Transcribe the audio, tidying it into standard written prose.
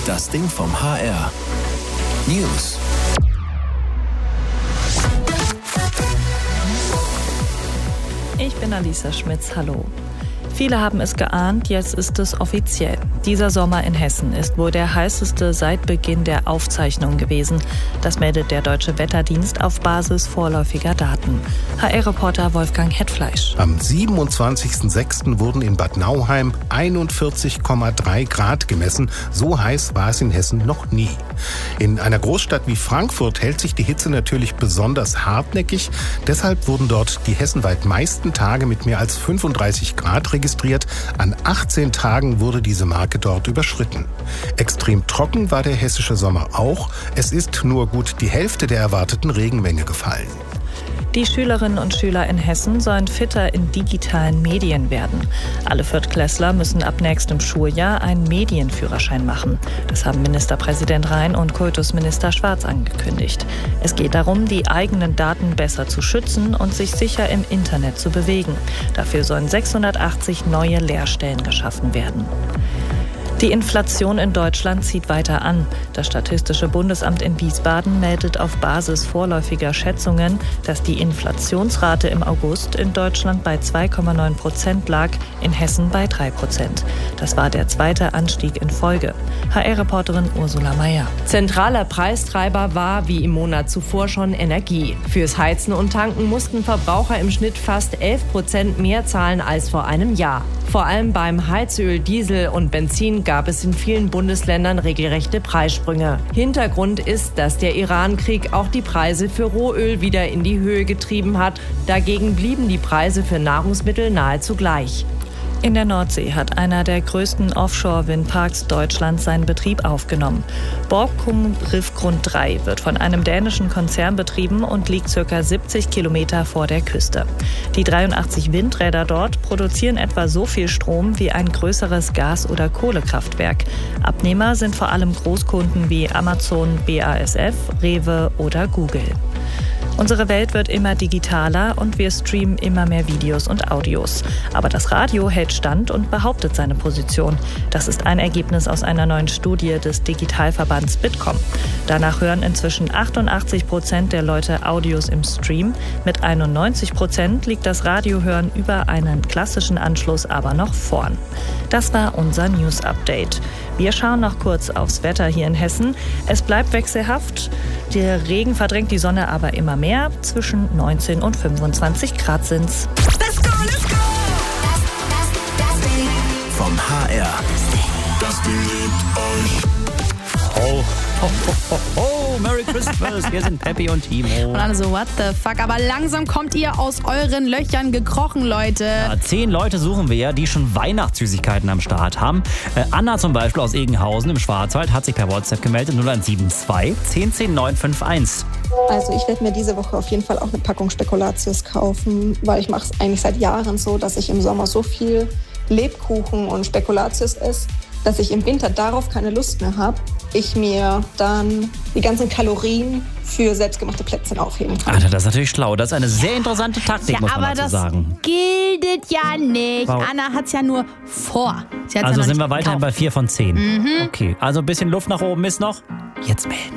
Das Ding vom HR. News. Ich bin Alisa Schmitz, hallo. Viele haben es geahnt, jetzt ist es offiziell. Dieser Sommer in Hessen ist wohl der heißeste seit Beginn der Aufzeichnung gewesen. Das meldet der Deutsche Wetterdienst auf Basis vorläufiger Daten. HR-Reporter Wolfgang Hetfleisch. Am 27.06. wurden in Bad Nauheim 41,3 Grad gemessen. So heiß war es in Hessen noch nie. In einer Großstadt wie Frankfurt hält sich die Hitze natürlich besonders hartnäckig. Deshalb wurden dort die hessenweit meisten Tage mit mehr als 35 Grad registriert. An 18 Tagen wurde diese Marke dort überschritten. Extrem trocken war der hessische Sommer auch. Es ist nur gut die Hälfte der erwarteten Regenmenge gefallen. Die Schülerinnen und Schüler in Hessen sollen fitter in digitalen Medien werden. Alle Viertklässler müssen ab nächstem Schuljahr einen Medienführerschein machen. Das haben Ministerpräsident Rhein und Kultusminister Schwarz angekündigt. Es geht darum, die eigenen Daten besser zu schützen und sich sicher im Internet zu bewegen. Dafür sollen 680 neue Lehrstellen geschaffen werden. Die Inflation in Deutschland zieht weiter an. Das Statistische Bundesamt in Wiesbaden meldet auf Basis vorläufiger Schätzungen, dass die Inflationsrate im August in Deutschland bei 2,9% lag, in Hessen bei 3%. Das war der zweite Anstieg in Folge. HR-Reporterin Ursula Mayer. Zentraler Preistreiber war wie im Monat zuvor schon Energie. Fürs Heizen und Tanken mussten Verbraucher im Schnitt fast 11% mehr zahlen als vor einem Jahr. Vor allem beim Heizöl, Diesel und Benzin gab es in vielen Bundesländern regelrechte Preissprünge. Hintergrund ist, dass der Iran-Krieg auch die Preise für Rohöl wieder in die Höhe getrieben hat. Dagegen blieben die Preise für Nahrungsmittel nahezu gleich. In der Nordsee hat einer der größten Offshore-Windparks Deutschlands seinen Betrieb aufgenommen. Borkum Riffgrund 3 wird von einem dänischen Konzern betrieben und liegt ca. 70 Kilometer vor der Küste. Die 83 Windräder dort produzieren etwa so viel Strom wie ein größeres Gas- oder Kohlekraftwerk. Abnehmer sind vor allem Großkunden wie Amazon, BASF, Rewe oder Google. Unsere Welt wird immer digitaler und wir streamen immer mehr Videos und Audios. Aber das Radio hält stand und behauptet seine Position. Das ist ein Ergebnis aus einer neuen Studie des Digitalverbands Bitkom. Danach hören inzwischen 88% der Leute Audios im Stream. Mit 91% liegt das Radiohören über einen klassischen Anschluss aber noch vorn. Das war unser News-Update. Wir schauen noch kurz aufs Wetter hier in Hessen. Es bleibt wechselhaft. Der Regen verdrängt die Sonne aber immer mehr. Zwischen 19 und 25 Grad sind's. Let's go, let's go! Das Ding vom HR. Das Ding liebt euch. Ho, ho, ho, ho, ho, Merry Christmas, wir sind Peppi und Timo. Und alle so, what the fuck, aber langsam kommt ihr aus euren Löchern gekrochen, Leute. Ja, 10 Leute suchen wir ja, die schon Weihnachtssüßigkeiten am Start haben. Anna zum Beispiel aus Egenhausen im Schwarzwald hat sich per WhatsApp gemeldet, 0172 1010 951. Also ich werde mir diese Woche auf jeden Fall auch eine Packung Spekulatius kaufen, weil ich mache es eigentlich seit Jahren so, dass ich im Sommer so viel Lebkuchen und Spekulatius esse, dass ich im Winter darauf keine Lust mehr habe, ich mir dann die ganzen Kalorien für selbstgemachte Plätzchen aufheben kann. Alter, das ist natürlich schlau. Das ist eine sehr interessante Taktik, muss man dazu sagen. Aber das gilt ja nicht. Wow. Anna hat es ja nur vor. Also sind wir weiterhin bei 4 von 10. Okay, also ein bisschen Luft nach oben ist noch. Jetzt melden.